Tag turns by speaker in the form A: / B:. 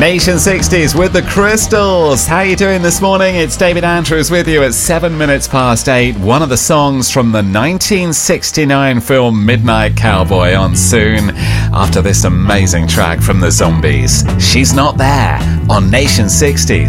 A: Nation 60s with the Crystals. How are you doing this morning? It's David Andrews with you at 7 minutes past 8. One of the songs from the 1969 film Midnight Cowboy on soon, after this amazing track from the Zombies. She's Not There on Nation 60s.